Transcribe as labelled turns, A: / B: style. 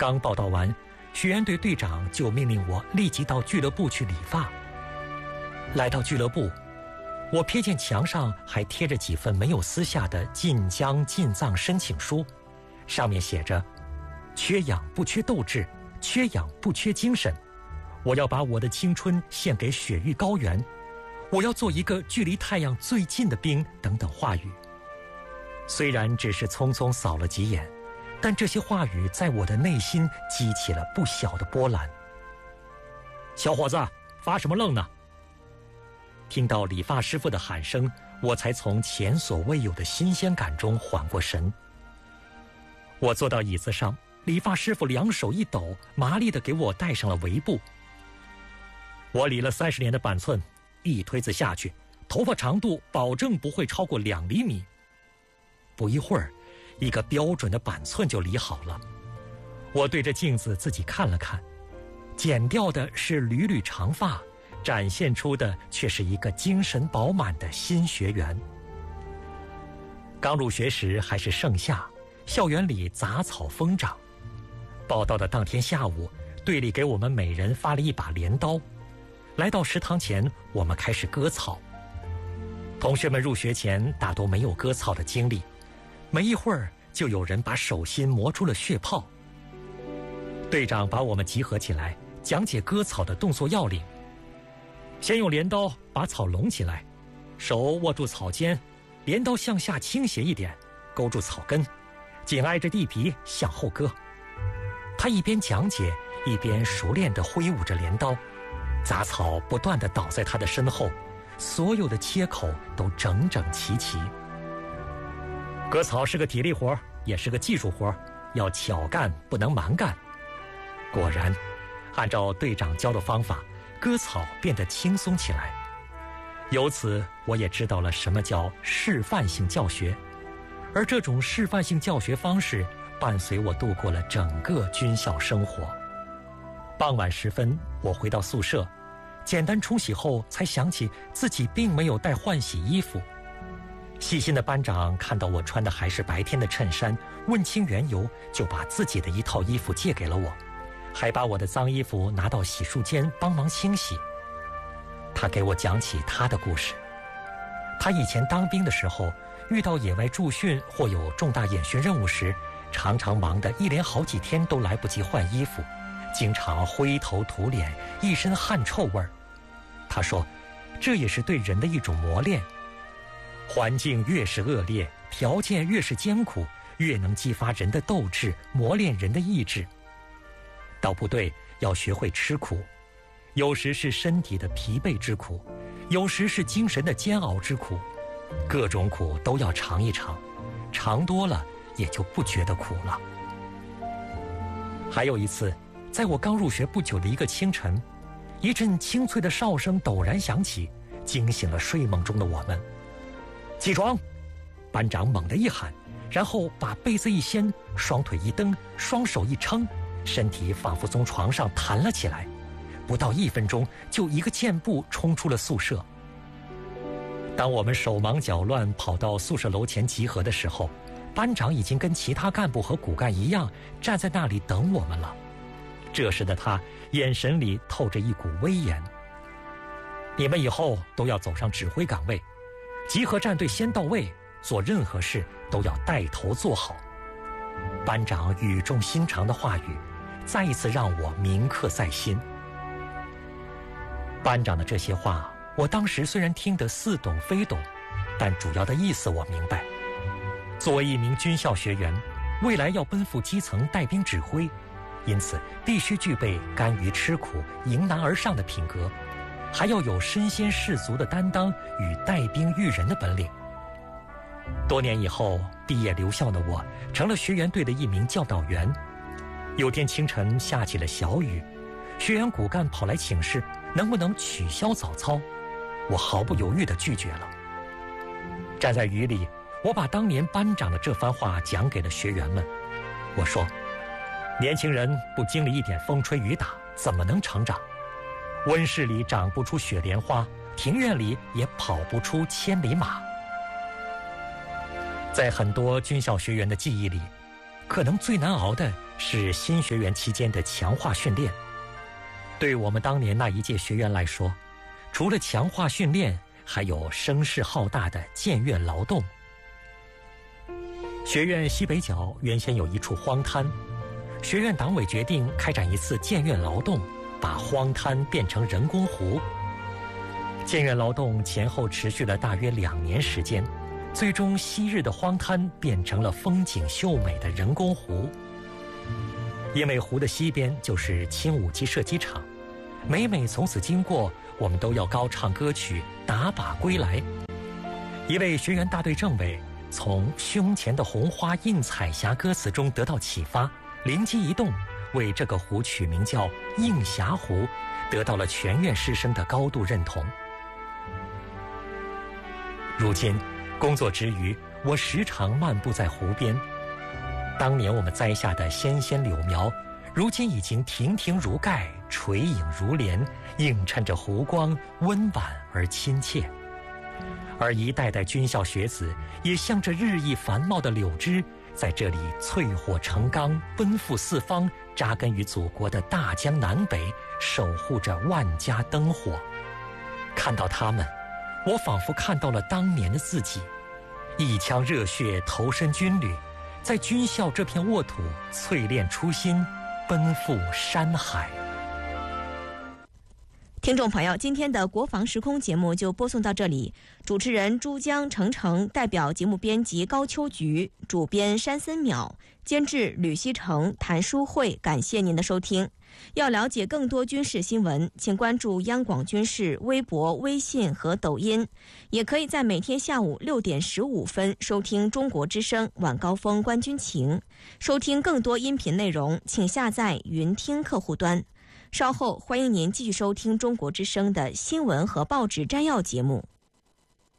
A: 刚报道完，学员队队长就命令我立即到俱乐部去理发。来到俱乐部，我瞥见墙上还贴着几份没有撕下的晋江进藏申请书，上面写着：缺氧不缺斗志，缺氧不缺精神。我要把我的青春献给雪域高原，我要做一个距离太阳最近的兵，等等话语。虽然只是匆匆扫了几眼，但这些话语在我的内心激起了不小的波澜。小伙子，发什么愣呢？听到理发师傅的喊声，我才从前所未有的新鲜感中缓过神。我坐到椅子上，理发师傅两手一抖，麻利地给我戴上了围布。我理了30年的板寸，一推子下去，头发长度保证不会超过2厘米。不一会儿，一个标准的板寸就理好了。我对着镜子自己看了看，剪掉的是缕缕长发，展现出的却是一个精神饱满的新学员。刚入学时还是盛夏，校园里杂草疯长。报到的当天下午，队里给我们每人发了一把镰刀。来到食堂前，我们开始割草。同学们入学前大多没有割草的经历，没一会儿就有人把手心磨出了血泡。队长把我们集合起来，讲解割草的动作要领。先用镰刀把草拢起来，手握住草尖，镰刀向下倾斜一点，勾住草根，紧挨着地皮向后割。他一边讲解，一边熟练地挥舞着镰刀，杂草不断地倒在他的身后，所有的切口都整整齐齐。割草是个体力活，也是个技术活，要巧干不能蛮干。果然，按照队长教的方法，割草变得轻松起来。由此，我也知道了什么叫示范性教学，而这种示范性教学方式伴随我度过了整个军校生活。傍晚时分，我回到宿舍，简单冲洗后才想起自己并没有带换洗衣服。细心的班长看到我穿的还是白天的衬衫，问清缘由，就把自己的一套衣服借给了我，还把我的脏衣服拿到洗漱间帮忙清洗。他给我讲起他的故事。他以前当兵的时候，遇到野外驻训或有重大演训任务时，常常忙得一连好几天都来不及换衣服，经常灰头土脸，一身汗臭味儿。他说，这也是对人的一种磨练。环境越是恶劣，条件越是艰苦，越能激发人的斗志，磨练人的意志。到部队要学会吃苦，有时是身体的疲惫之苦，有时是精神的煎熬之苦，各种苦都要尝一尝，尝多了也就不觉得苦了。还有一次，在我刚入学不久的一个清晨，一阵清脆的哨声陡然响起，惊醒了睡梦中的我们。起床！班长猛地一喊，然后把被子一掀，双腿一蹬，双手一撑，身体仿佛从床上弹了起来，不到1分钟就一个箭步冲出了宿舍。当我们手忙脚乱跑到宿舍楼前集合的时候，班长已经跟其他干部和骨干一样站在那里等我们了。这时的他眼神里透着一股威严。你们以后都要走上指挥岗位，集合战队先到位，做任何事都要带头做好。班长语重心长的话语再一次让我铭刻在心。班长的这些话，我当时虽然听得似懂非懂，但主要的意思我明白。作为一名军校学员，未来要奔赴基层带兵指挥，因此必须具备甘于吃苦、迎难而上的品格，还要有身先士卒的担当与带兵育人的本领。多年以后，毕业留校的我成了学员队的一名教导员。有天清晨下起了小雨，学员骨干跑来请示能不能取消早操，我毫不犹豫地拒绝了。站在雨里，我把当年班长的这番话讲给了学员们。我说，年轻人不经历一点风吹雨打，怎么能成长？温室里长不出雪莲花，庭院里也跑不出千里马。在很多军校学员的记忆里，可能最难熬的是新学员期间的强化训练。对我们当年那一届学员来说，除了强化训练，还有声势浩大的建院劳动。学院西北角原先有一处荒滩，学院党委决定开展一次建院劳动，把荒滩变成人工湖。建院劳动前后持续了大约2年时间，最终昔日的荒滩变成了风景秀美的人工湖。因为湖的西边就是轻武器射击场，每从此经过，我们都要高唱歌曲《打靶归来》。一位学员大队政委从胸前的红花映彩霞歌词中得到启发，灵机一动，为这个湖取名叫映霞湖，得到了全院师生的高度认同。如今工作之余，我时常漫步在湖边，当年我们栽下的纤纤柳苗，如今已经亭亭如盖，垂影如帘，映衬着湖光，温婉而亲切。而一代代军校学子也像这日益繁茂的柳枝，在这里淬火成钢，奔赴四方，扎根于祖国的大江南北，守护着万家灯火。看到他们，我仿佛看到了当年的自己，一腔热血投身军旅，在军校这片沃土淬炼初心，奔赴山海。
B: 听众朋友，今天的国防时空节目就播送到这里。主持人珠江程，代表节目编辑高秋菊，主编山森淼，监制吕希成、谭淑慧，感谢您的收听。要了解更多军事新闻，请关注央广军事微博、微信和抖音，也可以在每天下午6点15分收听中国之声晚高峰观军情。收听更多音频内容，请下载云听客户端。稍后欢迎您继续收听中国之声的新闻和报纸摘要节目。